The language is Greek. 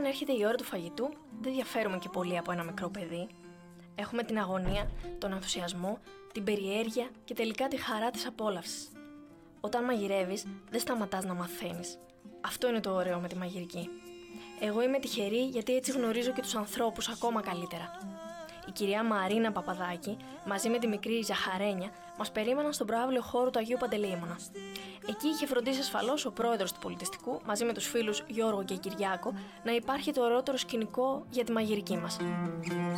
όταν έρχεται η ώρα του φαγητού, δεν διαφέρουμε και πολύ από ένα μικρό παιδί. Έχουμε την αγωνία, τον ενθουσιασμό, την περιέργεια και τελικά τη χαρά της απόλαυσης. Όταν μαγειρεύεις, δεν σταματάς να μαθαίνεις. Αυτό είναι το ωραίο με τη μαγειρική. Εγώ είμαι τυχερή γιατί έτσι γνωρίζω και τους ανθρώπους ακόμα καλύτερα. Η κυρία Μαρίνα Παπαδάκη, μαζί με τη μικρή Ζαχαρένια, μας περίμεναν στον προαύλιο χώρο του Αγίου Παντελεήμωνα. Εκεί είχε φροντίσει ασφαλώς ο πρόεδρος του πολιτιστικού, μαζί με τους φίλους Γιώργο και Κυριάκο, να υπάρχει το ωραιότερο σκηνικό για τη μαγειρική μας.